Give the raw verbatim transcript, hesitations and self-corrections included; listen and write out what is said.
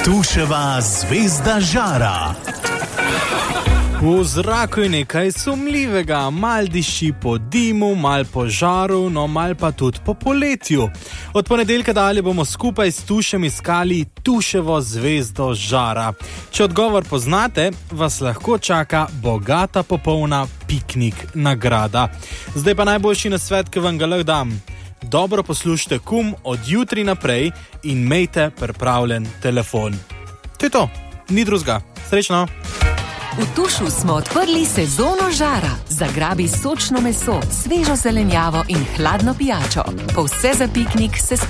Tuševa zvezda žara. V zraku je nekaj sumljivega, mal diši po dimu, mal po žaru, no mal pa tudi po poletju. Od ponedeljka dalje bomo skupaj s Tušem iskali Tuševo zvezdo žara. Če odgovor poznate, vas lahko čaka bogata, popolna piknik nagrada. Zdaj pa najboljši nasvet, ki vam ga lahko dam. Dobro poslušajte kum od jutri naprej in imejte pripravljen telefon. To je to, ni drugega. Srečno! V Tušu smo odprli sezono žara. Zagrabi sočno meso, svežo zelenjavo in hladno pijačo. Pa vse za piknik se